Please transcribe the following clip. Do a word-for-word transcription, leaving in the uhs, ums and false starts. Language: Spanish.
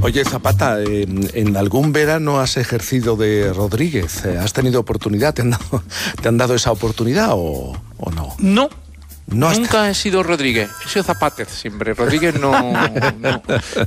Oye, Zapata, eh, ¿en algún verano has ejercido de Rodríguez? ¿Has tenido oportunidad? ¿Te han dado, te han dado esa oportunidad o, o no? No. No Nunca he sido Rodríguez, he sido Zapátez siempre. Rodríguez no, no,